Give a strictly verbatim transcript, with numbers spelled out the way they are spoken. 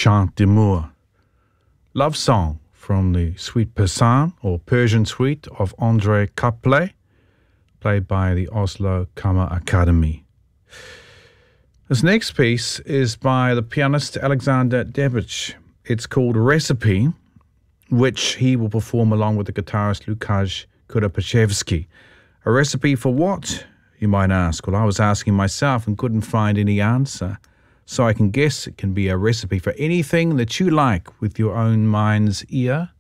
Chant d'amour, love song from the Suite Persan or Persian Suite of André Kaplan, played by the Oslo Kammer Academy. This next piece is by the pianist Alexander Debich. It's called Recipe, which he will perform along with the guitarist Lukasz Kudapashevsky. A recipe for what, you might ask? Well, I was asking myself and couldn't find any answer. So I can guess it can be a recipe for anything that you like with your own mind's ear.